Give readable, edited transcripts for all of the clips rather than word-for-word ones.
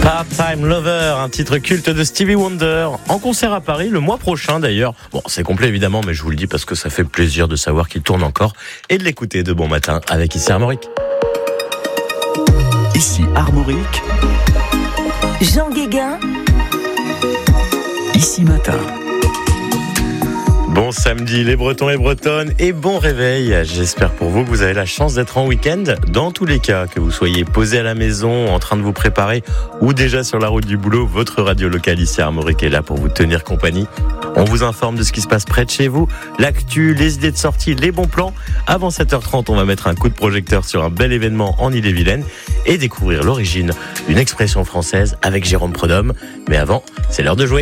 Part-Time Lover, un titre culte de Stevie Wonder, en concert à Paris le mois prochain d'ailleurs. Bon, c'est complet évidemment, mais je vous le dis parce que ça fait plaisir de savoir qu'il tourne encore et de l'écouter de bon matin avec Ici Armorique. Ici Armorique, Jean Guéguin, Ici Matin. Bon samedi les Bretons et Bretonnes et bon réveil. J'espère pour vous que vous avez la chance d'être en week-end. Dans tous les cas, que vous soyez posé à la maison, en train de vous préparer ou déjà sur la route du boulot, votre radio locale ici à Armorique est là pour vous tenir compagnie. On vous informe de ce qui se passe près de chez vous, l'actu, les idées de sortie, les bons plans. Avant 7h30, on va mettre un coup de projecteur sur un bel événement en Ille-et-Vilaine et découvrir l'origine d'une expression française avec Jérôme Prudhomme. Mais avant, c'est l'heure de jouer.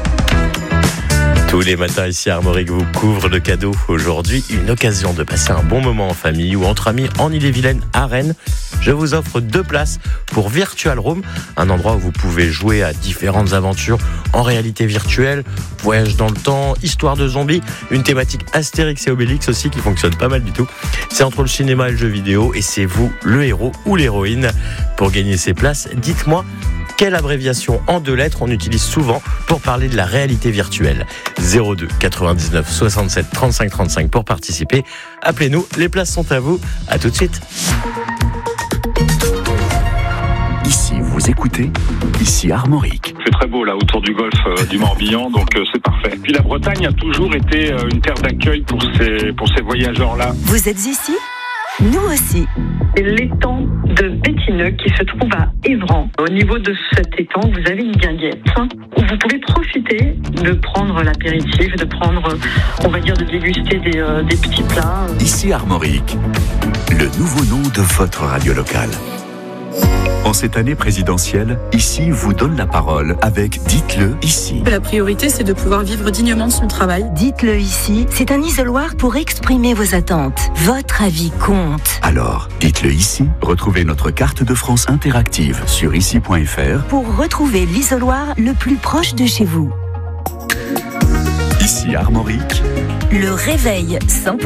Tous les matins ici à Armorique vous couvre de cadeaux. Aujourd'hui, une occasion de passer un bon moment en famille ou entre amis en Ille-et-Vilaine à Rennes. Je vous offre 2 places pour Virtual Room, un endroit où vous pouvez jouer à différentes aventures en réalité virtuelle, voyage dans le temps, histoire de zombies, une thématique Astérix et Obélix aussi qui fonctionne pas mal du tout. C'est entre le cinéma et le jeu vidéo et c'est vous le héros ou l'héroïne. Pour gagner ces places, dites-moi quelle abréviation en 2 lettres on utilise souvent pour parler de la réalité virtuelle. 02 99 67 35 35 pour participer. Appelez-nous, les places sont à vous. À tout de suite. Ici vous écoutez, Ici Armorique. C'est très beau là autour du golfe du Morbihan, donc c'est parfait. Puis la Bretagne a toujours été une terre d'accueil pour ces voyageurs-là. vous êtes ici ? Nous aussi. L'étang de Bétineux qui se trouve à Évran. Au niveau de cet étang, vous avez une guinguette où vous pouvez profiter de prendre l'apéritif, de prendre, on va dire, de déguster des petits plats. Ici Armorique, le nouveau nom de votre radio locale. En cette année présidentielle, Ici vous donne la parole avec Dites-le ici. La priorité, c'est de pouvoir vivre dignement de son travail. Dites-le ici, c'est un isoloir pour exprimer vos attentes. Votre avis compte. Alors, dites-le ici. Retrouvez notre carte de France interactive sur ici.fr. Pour retrouver l'isoloir le plus proche de chez vous. Ici Armorique, Le réveil 100%